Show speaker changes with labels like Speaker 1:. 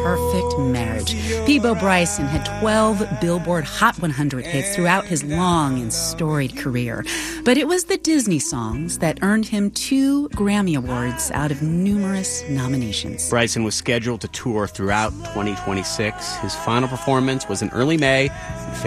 Speaker 1: perfect marriage. Peabo Bryson had 12 Billboard Hot 100 hits throughout his long and storied career. But it was the Disney songs that earned him 2 Grammy Awards out of numerous nominations.
Speaker 2: Bryson was scheduled to tour throughout 2026. His final performance was in early May